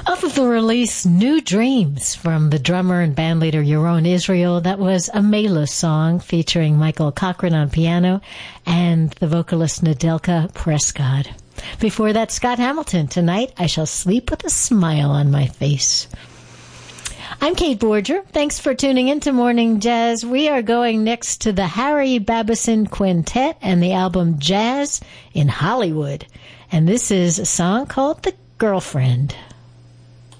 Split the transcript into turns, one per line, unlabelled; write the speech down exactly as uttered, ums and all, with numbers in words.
Off of the release New Dreams from the drummer and bandleader Yaron Israel, that was a Mela song featuring Michael Cochran on piano and the vocalist Nadelka Prescott. Before that, Scott Hamilton, Tonight I Shall Sleep with a Smile on My Face. I'm Kate Borger. Thanks for tuning in to Morning Jazz. We are going next to the Harry Babison Quintet and the album Jazz in Hollywood. And this is a song called The Girlfriend.